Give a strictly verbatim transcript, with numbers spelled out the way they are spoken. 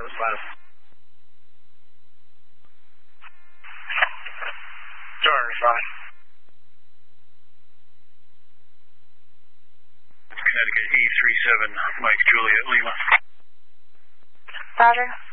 last. Charter five. Connecticut E three seven, Mike Juliet Lima. Roger.